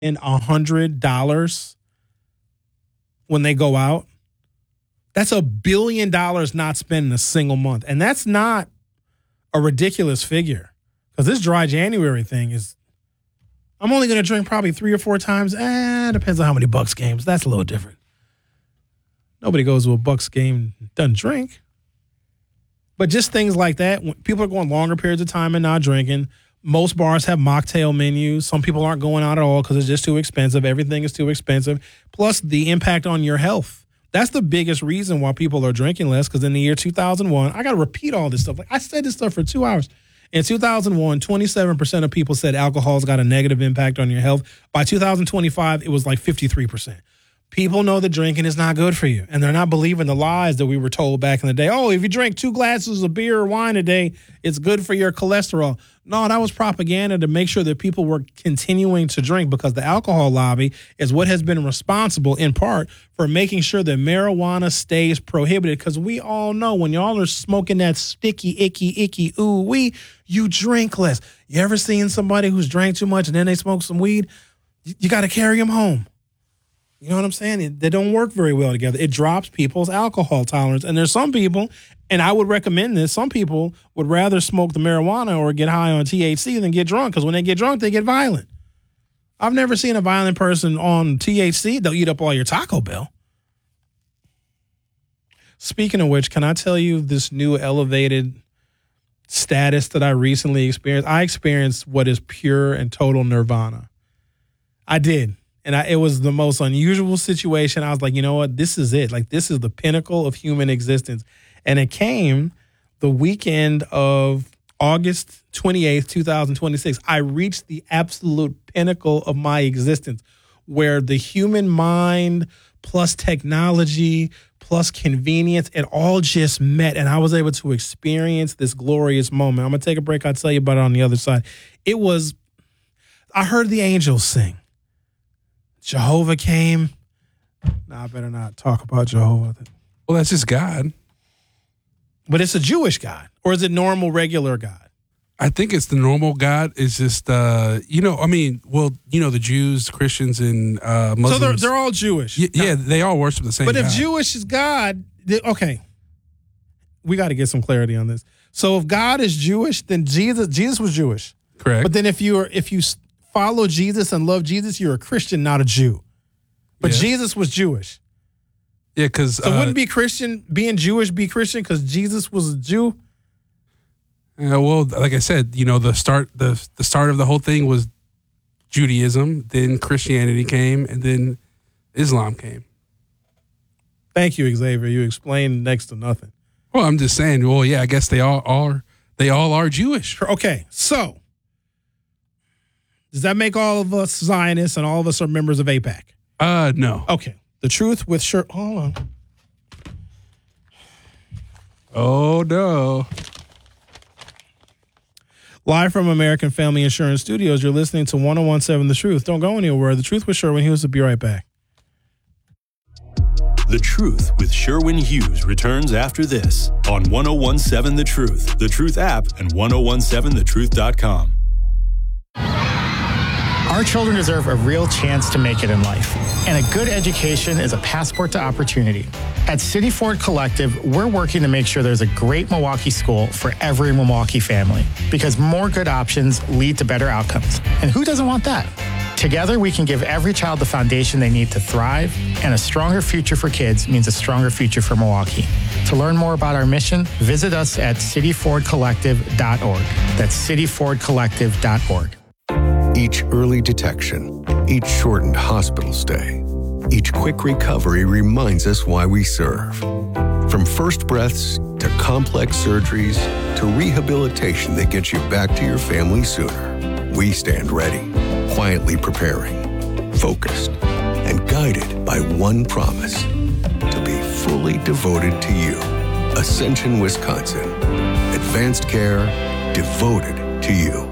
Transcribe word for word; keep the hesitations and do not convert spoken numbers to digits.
in a hundred dollars when they go out. That's a billion dollars not spent in a single month. And that's not a ridiculous figure. Because this dry January thing is, I'm only going to drink probably three or four times. Eh, depends on how many Bucks games. That's a little different. Nobody goes to a Bucks game and doesn't drink. But just things like that, when people are going longer periods of time and not drinking. Most bars have mocktail menus. Some people aren't going out at all because it's just too expensive. Everything is too expensive. Plus the impact on your health. That's the biggest reason why people are drinking less, because in the year two thousand one, I got to repeat all this stuff. Like I said this stuff for two hours. In two thousand one, twenty-seven percent of people said alcohol's got a negative impact on your health. By two thousand twenty-five, it was like fifty-three percent. People know that drinking is not good for you, and they're not believing the lies that we were told back in the day. Oh, if you drink two glasses of beer or wine a day, it's good for your cholesterol. No, that was propaganda to make sure that people were continuing to drink, because the alcohol lobby is what has been responsible in part for making sure that marijuana stays prohibited, because we all know when y'all are smoking that sticky, icky, icky, ooh, wee, you drink less. You ever seen somebody who's drank too much and then they smoke some weed? You, you got to carry them home. You know what I'm saying? It, they don't work very well together. It drops people's alcohol tolerance. And there's some people, and I would recommend this, some people would rather smoke the marijuana or get high on T H C than get drunk, because when they get drunk, they get violent. I've never seen a violent person on T H C. They'll eat up all your Taco Bell. Speaking of which, can I tell you this new elevated status that I recently experienced? I experienced what is pure and total nirvana. I did. And I, it was the most unusual situation. I was like, you know what? This is it. Like, this is the pinnacle of human existence. And it came the weekend of August twenty-eighth, twenty twenty-six. I reached the absolute pinnacle of my existence, where the human mind plus technology plus convenience, it all just met. And I was able to experience this glorious moment. I'm going to take a break. I'll tell you about it on the other side. It was, I heard the angels sing. Jehovah came. Nah, I better not talk about Jehovah. Well, that's just God. But it's a Jewish God. Or is it normal, regular God? I think it's the normal God. It's just, uh, you know, I mean, well, you know, the Jews, Christians, and uh, Muslims. So they're, they're all Jewish. Y- yeah, they all worship the same But God. if Jewish is God, they, okay, we got to get some clarity on this. So if God is Jewish, then Jesus Jesus was Jewish. Correct. But then if you are, if you follow Jesus and love Jesus, you're a Christian, not a Jew. But Yeah. Jesus was Jewish. Yeah, because So uh, wouldn't be Christian, being Jewish be Christian because Jesus was a Jew? Uh, well, like I said, you know, the start the the start of the whole thing was Judaism, then Christianity came, and then Islam came. Thank you, Xavier. You explained next to nothing. Well, I'm just saying. Well, yeah, I guess they all are. They all are Jewish. Okay, so does that make all of us Zionists and all of us are members of AIPAC? Uh, no. Okay, the truth with sure. Hold on. Oh no. Live from American Family Insurance Studios, you're listening to one oh one point seven The Truth. Don't go anywhere. The Truth with Sherwin Hughes will be right back. The Truth with Sherwin Hughes returns after this on one oh one point seven The Truth, The Truth app, and ten seventeen the truth dot com. Our children deserve a real chance to make it in life, and a good education is a passport to opportunity. At City Ford Collective, we're working to make sure there's a great Milwaukee school for every Milwaukee family, because more good options lead to better outcomes. And who doesn't want that? Together, we can give every child the foundation they need to thrive, and a stronger future for kids means a stronger future for Milwaukee. To learn more about our mission, visit us at city ford collective dot org. That's city ford collective dot org. Each early detection, each shortened hospital stay, each quick recovery reminds us why we serve. From first breaths to complex surgeries to rehabilitation that gets you back to your family sooner, we stand ready, quietly preparing, focused, and guided by one promise: to be fully devoted to you. Ascension, Wisconsin. Advanced care devoted to you.